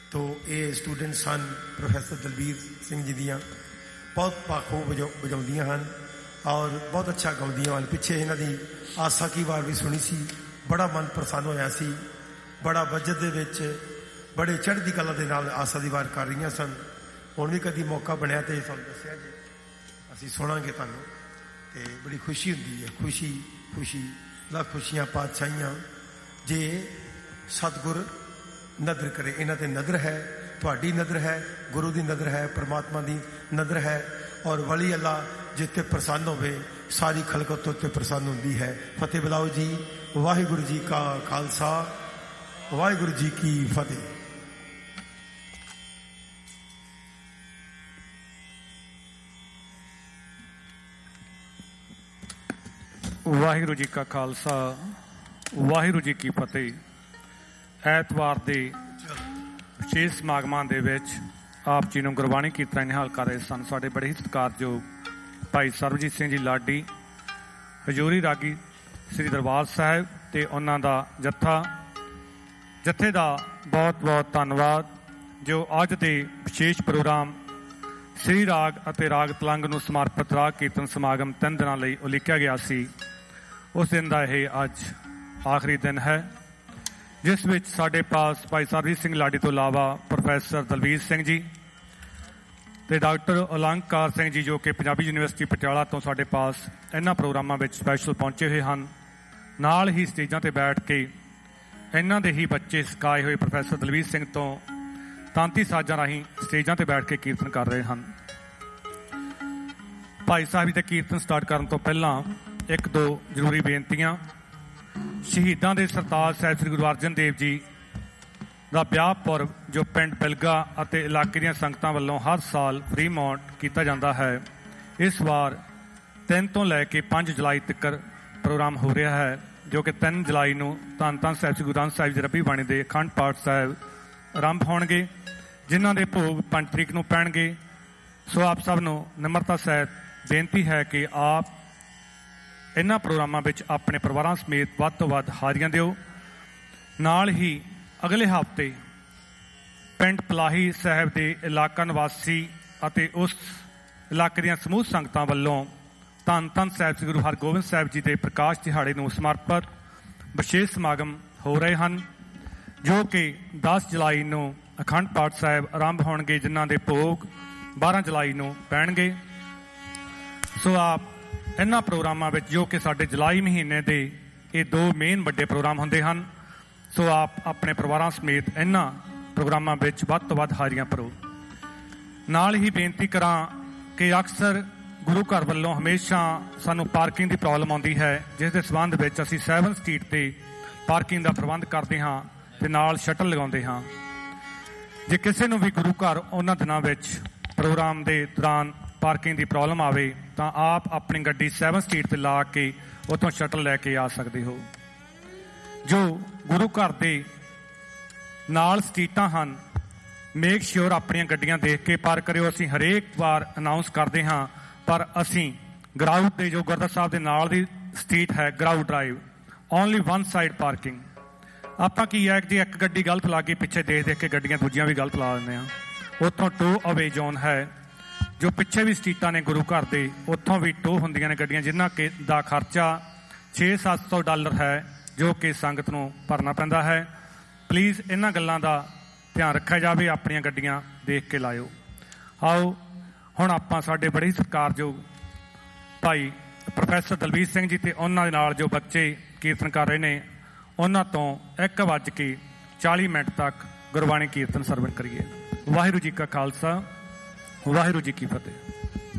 तो ये स्टूडेंट सन प्रोफैसर दलबीर सिंह जी दियाँ बहुत बाखूब बजाउंदियां हैं और बहुत अच्छा गाउंदियां हैं। पिछे इन्हां दी आसा की वार भी सुनी सी, बड़ा मन प्रसन्न होया सी, बड़ा बजट दे विच बड़े चढ़दी कला दे नाल आसा दी वार कर रही सन। हुण भी कदी मौका बनया तो तुहानूं दस्सिया जी असीं सुणांगे तुहानूं ते बड़ी खुशी हुंदी है। खुशी खुशी लख खुशियां पातशाहियां जे सतगुर नदर करे। इन्हां ते नदर है, तुहाडी नदर है, गुरु की नदर है, परमात्मा की नदर है और वली अल्लाह जिते प्रसन्न होवे सारी खलकत उत्ते प्रसन्न होंदी है। फतेह बुलाओ जी। वाहिगुरु जी का खालसा, वाहिगुरु जी की फतेह। वाहिगुरु जी का खालसा, वाहिगुरु जी की फतेह। ऐतवार के विशेष समागमां दे विच आप जी नूं गुरबाणी कीर्तन निहाल कर रहे सन साडे बड़े ही सत्कारयोग भाई सरबजीत सिंह जी लाडी, हजूरी रागी श्री दरबार साहिब ते उन्हां दा जत्थे दा बहुत बहुत धन्नवाद जो अज दे विशेष प्रोग्राम श्री राग अते राग तलंग नूं समर्पित राग कीर्तन समागम 3 दिनां लई उलीकिया गया सी। उस दिन का यह अज आखिरी दिन है जिस विच साडे पास भाई सरबजीत सिंह लाडी तो इलावा प्रोफैसर दलबीर सिंह जी ते डॉक्टर अलंकार सिंह जी जो कि पंजाबी यूनिवर्सिटी पटियाला तो साडे पास इन्हां प्रोग्रामां विच स्पैशल पहुंचे हुए हैं। नाल ही स्टेजां ते बैठ के इन्हां दे ही बच्चे सिखाए हुए प्रोफैसर दलबीर सिंह तो तांती साजां राहीं स्टेजां ते बैठ के कीर्तन कर रहे हैं। भाई साहब जी दे कीर्तन स्टार्ट करन तो पहलां एक दो जरूरी बेनतियां। शहीदां दे सरताज साहिब श्री गुरु अर्जन देव जी दा ब्याह पुरब जो पिंड बिलगा अते इलाके दीआं संगतां वल्लों हर साल फ्रीमौंट कीता जांदा है। इस बार 3 तो लैके 5 जुलाई तक प्रोग्राम हो रहा है जो कि 3 जुलाई नूं धन धन साहिब श्री गुरु ग्रंथ साहिब जी रब्बी बाणी दे अखंड पाठ साहिब आरंभ होणगे जिन्हां दे भोग 5 तरीक नूं पैणगे। सो आप सब नूं निमरता सहित बेनती है कि आप इन्हां प्रोग्रामां विच अपने परिवारां समेत वध तो वध हाजिरियां दिओ। नाल ही अगले हफ्ते पिंड पलाही साहिब के इलाका निवासी अते उस इलाके दीआं समूह संगतां वल्लों धन धन साहिब श्री गुरु हरगोबिंद साहिब जी के प्रकाश दिहाड़े नूं समर्पित विशेष समागम हो रहे हैं जो कि 10 जुलाई नूं अखंड पाठ साहिब आरंभ होणगे जिन्हां दे भोग 12 जुलाई नूं पैणगे। सो आप इन्हां प्रोग्रामां विच जो कि साडे जुलाई महीने दे ये 2 मेन वड्डे प्रोग्राम हुंदे हन। सो आप अपने परिवारां समेत इन्हां प्रोग्रामां विच वध तो वध हाजिरियां भरो। नाल ही बेनती करां कि अक्सर गुरु घर वल्लों हमेशा सानूं पार्किंग की प्रॉब्लम आउंदी है जिस दे संबंध विच असीं 7 स्ट्रीट ते पार्किंग का प्रबंध करते हाँ ते नाल शटल लगाउंदे हाँ। जे किसी नूं भी गुरु घर उन्हां दिनां विच प्रोग्राम के दौरान पार्किंग की प्रॉब्लम आवे तां आप अपनी गड्डी 7 स्ट्रीट ते ला के उत्थों शटल लैके आ सकते हो। जो गुरु घर दे नाल स्ट्रीटां हन मेक श्योर अपनियां गड्डियां देख के पार करियो। असीं हरेक बार अनाउंस करते हाँ पर असीं ग्राउंड दे जो गुरद्वारा साहब दे नाल दी स्ट्रीट है ground drive only 1 side parking. आपां की है जी एक गड्डी गलत ला के पिछे देख देख के गड्डियां दूजियां भी गलत ला लैंदे आ। उत्थों टो अवे जोन है जो पिछे भी स्ट्रीटां ने गुरु घर दे उत्थों भी टो हुंदियां ने गड्डियां जिन्हां के दा खर्चा $600-700 है जो कि संगत नूं भरना पैंदा है। प्लीज़ इन्हां गल्लां दा ध्यान रखा जाए, अपनियां गड्डियां देख के लाओ। आओ हुण आपां साडे बड़े ही सत्कारयोग भाई प्रोफैसर दलबीर सिंह जी ते उन्हां दे नाल जो बच्चे कीर्तन कर रहे ने उन्हां तों 1:40 तक गुरबाणी कीर्तन सरवण करिए। वाहिगुरू जी का खालसा, वाहिगुरू जी की फतेह।